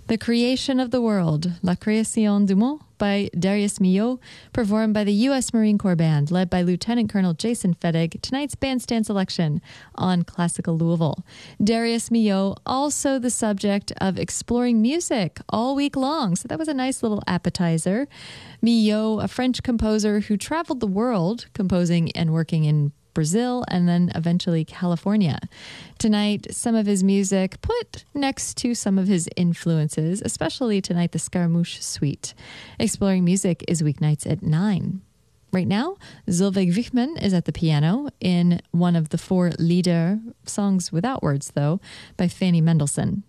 The Creation of the World, La Création du Monde, by Darius Milhaud, performed by the U.S. Marine Corps Band, led by Lieutenant Colonel Jason Fettig, tonight's bandstand selection on Classical Louisville. Darius Milhaud, also the subject of exploring music all week long, so that was a nice little appetizer. Milhaud, a French composer who traveled the world, composing and working in Brazil, and then eventually California. Tonight, some of his music put next to some of his influences, especially tonight, the Scaramouche Suite. Exploring Music is weeknights at 9. Right now, Zolweg Wichmann is at the piano in one of the 4 Lieder, songs without words though, by Fanny Mendelssohn.